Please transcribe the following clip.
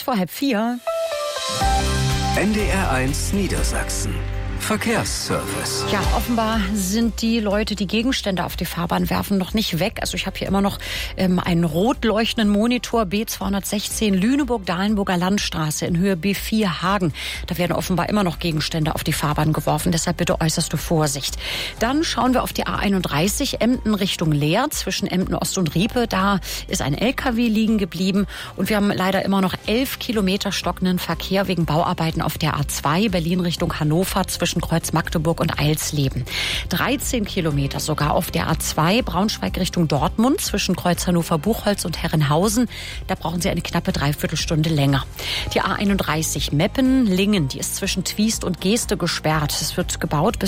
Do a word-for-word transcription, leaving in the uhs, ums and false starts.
vor halb vier. N D R eins Niedersachsen. Verkehrsservice. Ja, offenbar sind die Leute, die Gegenstände auf die Fahrbahn werfen, noch nicht weg. Also ich habe hier immer noch ähm, einen rot leuchtenden Monitor B zweihundertsechzehn Lüneburg-Dahlenburger Landstraße in Höhe B vier Hagen. Da werden offenbar immer noch Gegenstände auf die Fahrbahn geworfen. Deshalb bitte äußerste Vorsicht. Dann schauen wir auf die A einunddreißig Emden Richtung Leer zwischen Emden Ost und Riepe. Da ist ein L K W liegen geblieben. Und wir haben leider immer noch elf Kilometer stockenden Verkehr wegen Bauarbeiten auf der A zwei Berlin Richtung Hannover zwischen Kreuz Magdeburg und Eilsleben. dreizehn Kilometer sogar auf der A zwei Braunschweig Richtung Dortmund zwischen Kreuz Hannover-Buchholz und Herrenhausen. Da brauchen Sie eine knappe Dreiviertelstunde länger. Die A einunddreißig Meppen-Lingen, die ist zwischen Twiest und Geeste gesperrt. Es wird gebaut bis